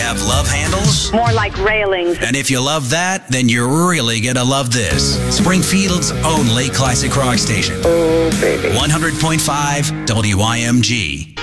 have love handles? More like railings. And if you love that, then you're really gonna love this. Springfield's only classic rock station. Oh, baby. 100.5 WIMG.